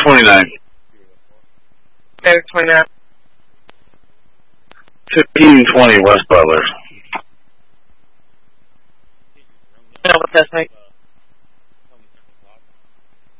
29. Medic 29. 1520 West Butler. No, what's that, mate?